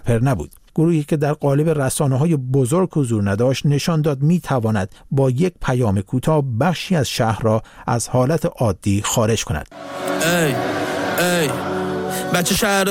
رپر نبود. گروهی که در قالب رسانه‌های بزرگ حضور نداشت نشان داد می‌تواند با یک پیام کوتاه بخشی از شهر را از حالت عادی خارج کند. بچه شهر